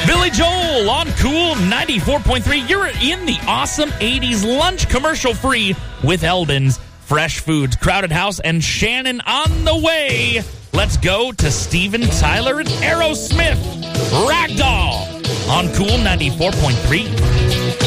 Billy Joel on Cool 94.3. You're in the awesome 80s lunch commercial free with Eldon's Fresh Foods, Crowded House, and Shannon on the way. Let's go to Steven Tyler and Aerosmith. Ragdoll on Cool 94.3.